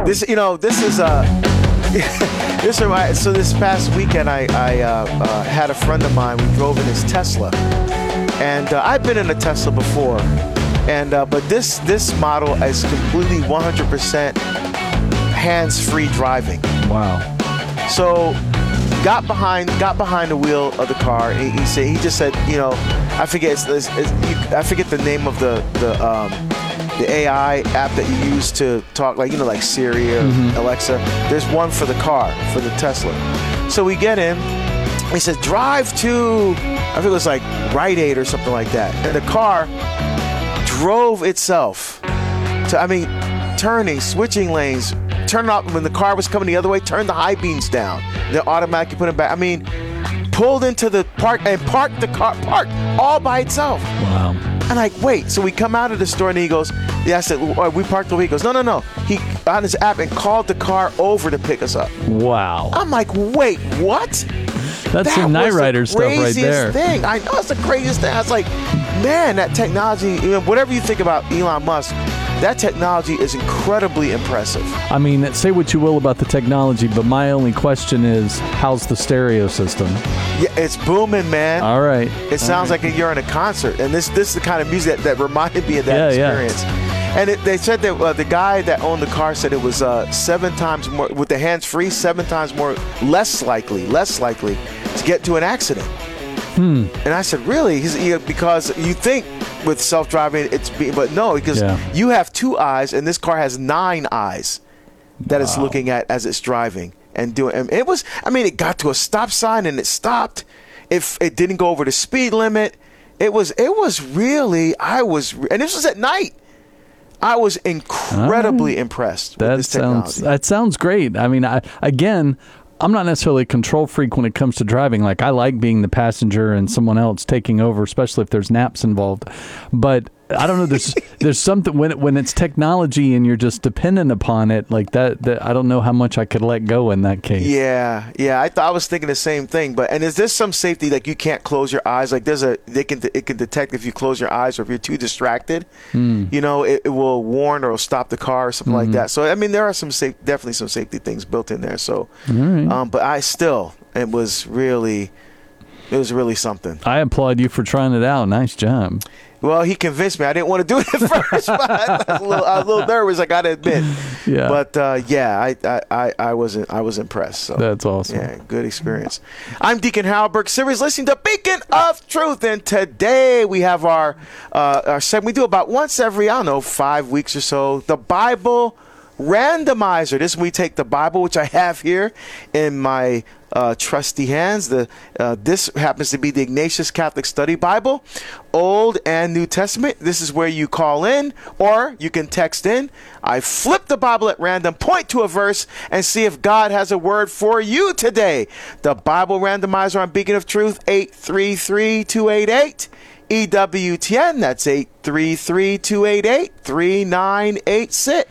This is so this past weekend I had a friend of mine. We drove in his Tesla, and I've been in a Tesla before, and but this model is completely 100% hands-free driving. Wow. So got behind the wheel of the car, and he just said, I forget the name of the AI app that you use to talk, like Siri or Alexa. There's one for the car, for the Tesla. So we get in. He says, drive to, I think it was like Rite Aid or something like that. And the car drove itself to, turning, switching lanes, turning off when the car was coming the other way, turned the high beams down. They automatically put it back. Pulled into the park and parked the car, all by itself. Wow. And wait. So we come out of the store and he goes, I said, we parked the way. He goes, no. He on his app and called the car over to pick us up. Wow. I'm like, wait, what? That's some Knight Rider stuff right there. Thing. I know it's the craziest thing. I was like, man, that technology, whatever you think about Elon Musk, that technology is incredibly impressive. Say what you will about the technology, but my only question is, how's the stereo system? Yeah, it's booming, man. All right. It sounds like you're in a concert, and this is the kind of music that reminded me of that experience. Yeah. And they said that the guy that owned the car said it was 7 times more, with the hands-free, 7 times more, less likely to get to an accident. And I said, really? Because you think with self-driving, but no, because you have 2 eyes, and this car has 9 eyes that it's looking at as it's driving and doing. And it was, it got to a stop sign and it stopped. It didn't go over the speed limit. It was really, and this was at night. I was incredibly impressed with this technology. That sounds great. I'm not necessarily a control freak when it comes to driving. Like, I like being the passenger and someone else taking over, especially if there's naps involved. But I don't know. There's something when it's technology and you're just dependent upon it like that. I don't know how much I could let go in that case. Yeah. I was thinking the same thing. And is there some safety, like you can't close your eyes? Like it can detect if you close your eyes or if you're too distracted. It will warn or stop the car or something like that. So there are definitely some safety things built in there. So, but it was really something. I applaud you for trying it out. Nice job. Well, he convinced me. I didn't want to do it at first, but I was a little nervous, I got to admit. Yeah. But I was impressed. So that's awesome. Yeah, good experience. I'm Deacon Harold Burke Sivers, listening to Beacon of Truth, and today we have our segment. We do about once every 5 weeks or so, the Bible Randomizer. This is when we take the Bible, which I have here in my trusty hands. This happens to be the Ignatius Catholic Study Bible, Old and New Testament. This is where you call in or you can text in. I flip the Bible at random, point to a verse, and see if God has a word for you today. The Bible Randomizer on Beacon of Truth, 833-288. EWTN, that's 833-288-3986.